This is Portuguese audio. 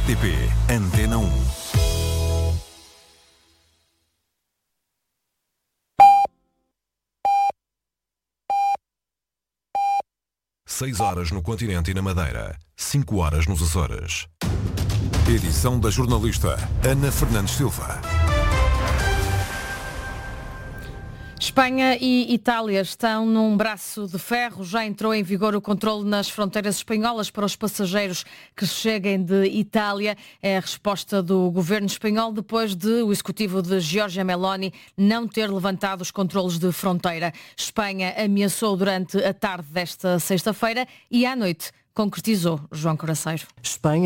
RTP Antena 1. Seis horas no continente e na Madeira, 5 horas nos Açores. Edição da jornalista Ana Fernandes Silva. Espanha e Itália estão num braço de ferro. Já entrou em vigor o controle nas fronteiras espanholas para os passageiros que cheguem de Itália. É a resposta do governo espanhol depois de o executivo de Giorgia Meloni não ter levantado os controles de fronteira. Espanha ameaçou durante a tarde desta sexta-feira e à noite concretizou. João Coraceiro. Espanha